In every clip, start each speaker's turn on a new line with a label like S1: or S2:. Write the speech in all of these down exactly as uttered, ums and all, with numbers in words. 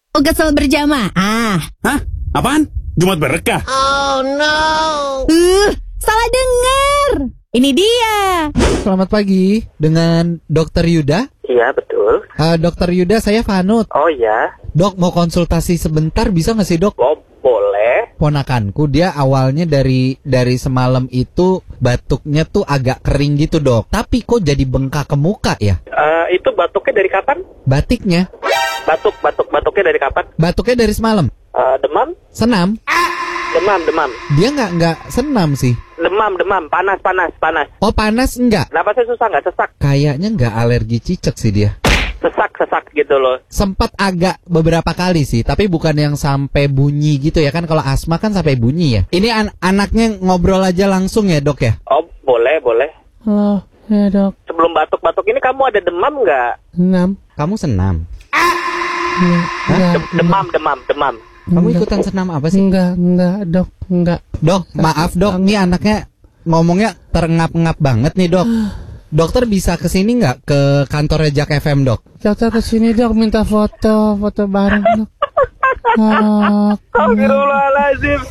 S1: Oh, kesel berjamaah.
S2: Hah? Apaan? Jumat berkah?
S1: Oh no. Uh, salah dengar. Ini dia.
S3: Selamat pagi dengan Dokter Yuda.
S4: Iya, betul.
S3: Uh, Dokter Yuda, saya Vanut.
S4: Oh iya.
S3: Dok, mau konsultasi sebentar bisa nggak sih, Dok?
S4: Oh, boleh.
S3: Ponakanku dia awalnya dari dari semalam itu batuknya tuh agak kering gitu, Dok. Tapi kok jadi bengkak ke muka ya?
S4: Uh, itu batuknya dari kapan?
S3: Batiknya?
S4: Batuk, batuk, batuknya dari kapan?
S3: Batuknya dari semalam.
S4: Uh, demam?
S3: Senam?
S4: Demam, demam.
S3: Dia nggak nggak senam sih.
S4: Demam, demam, panas, panas, panas.
S3: Oh, panas enggak?
S4: Napasnya susah nggak? Sesak?
S3: Kayaknya nggak alergi cicak sih dia.
S4: Sesak, sesak gitu loh.
S3: Sempat agak beberapa kali sih, tapi bukan yang sampai bunyi gitu ya kan. Kalau asma kan sampai bunyi ya. Ini an- anaknya ngobrol aja langsung ya, Dok ya?
S4: Oh, boleh, boleh.
S5: Halo, ya dok.
S4: Sebelum batuk-batuk ini kamu ada demam nggak?
S5: Enam.
S3: Kamu senam?
S5: Enggak,
S4: Dem- demam, demam, demam.
S3: Kamu ikutan senam apa sih?
S5: enggak, enggak, dok, enggak.
S3: Dok, maaf dok, nih anaknya ngomongnya terengap-engap banget nih dok. Dokter bisa kesini nggak ke kantornya Jak F M, Dok?
S5: Dokter kesini dok, minta foto, foto bareng dok. Oh,
S4: Astagfirullahaladzim.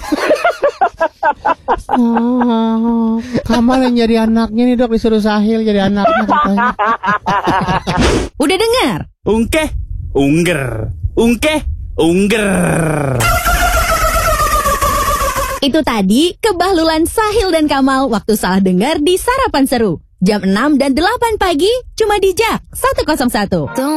S5: oh, Kamal yang jadi anaknya nih dok, disuruh Sahil jadi anaknya katanya.
S1: Udah dengar?
S2: Ungkeh, ungger, ungkeh, ungger.
S1: Itu tadi kebahlulan Sahil dan Kamal waktu salah dengar di Sarapan Seru. Jam enam dan delapan pagi cuma di Jak seratus satu.